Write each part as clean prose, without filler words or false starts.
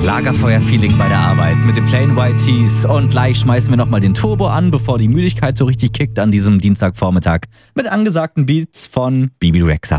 Lagerfeuer-Feeling bei der Arbeit mit den Plain White Tees und gleich schmeißen wir nochmal den Turbo an, bevor die Müdigkeit so richtig kickt an diesem Dienstagvormittag mit angesagten Beats von Bibi Rexha.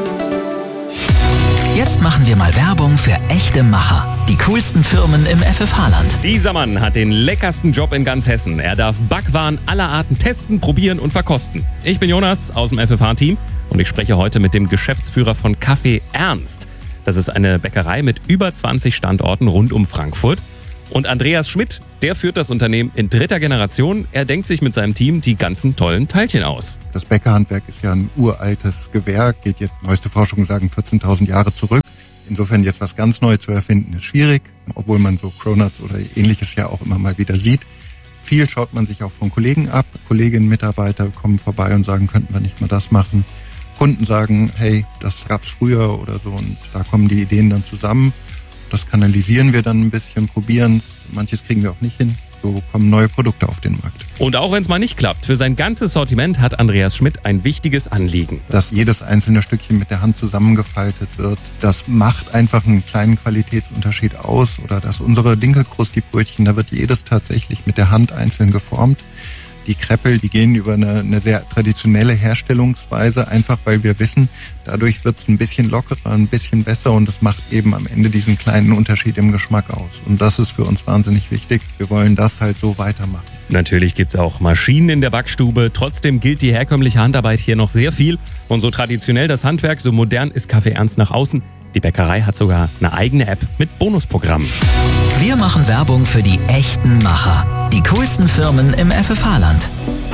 Jetzt machen wir mal Werbung für echte Macher. Die coolsten Firmen im FFH-Land. Dieser Mann hat den leckersten Job in ganz Hessen. Er darf Backwaren aller Arten testen, probieren und verkosten. Ich bin Jonas aus dem FFH-Team und ich spreche heute mit dem Geschäftsführer von Café Ernst. Das ist eine Bäckerei mit über 20 Standorten rund um Frankfurt. Und Andreas Schmidt, der führt das Unternehmen in 3. Generation. Er denkt sich mit seinem Team die ganzen tollen Teilchen aus. Das Bäckerhandwerk ist ja ein uraltes Gewerk, geht jetzt, neueste Forschungen sagen, 14.000 Jahre zurück. Insofern jetzt was ganz Neues zu erfinden, ist schwierig, obwohl man so Cronuts oder Ähnliches ja auch immer mal wieder sieht. Viel schaut man sich auch von Kollegen ab. Kolleginnen, Mitarbeiter kommen vorbei und sagen, könnten wir nicht mal das machen. Kunden sagen, hey, das gab's früher oder so, und da kommen die Ideen dann zusammen. Das kanalisieren wir dann ein bisschen, probieren es. Manches kriegen wir auch nicht hin. So kommen neue Produkte auf den Markt. Und auch wenn es mal nicht klappt, für sein ganzes Sortiment hat Andreas Schmidt ein wichtiges Anliegen. Dass jedes einzelne Stückchen mit der Hand zusammengefaltet wird, das macht einfach einen kleinen Qualitätsunterschied aus. Oder dass unsere Dinkelkrusti-Brötchen, da wird jedes tatsächlich mit der Hand einzeln geformt. Die Kreppel, die gehen über eine sehr traditionelle Herstellungsweise, einfach weil wir wissen, dadurch wird es ein bisschen lockerer, ein bisschen besser, und das macht eben am Ende diesen kleinen Unterschied im Geschmack aus. Und das ist für uns wahnsinnig wichtig. Wir wollen das halt so weitermachen. Natürlich gibt's auch Maschinen in der Backstube. Trotzdem gilt die herkömmliche Handarbeit hier noch sehr viel. Und so traditionell das Handwerk, so modern ist Café Ernst nach außen. Die Bäckerei hat sogar eine eigene App mit Bonusprogrammen. Wir machen Werbung für die echten Macher. Die coolsten Firmen im FFH-Land.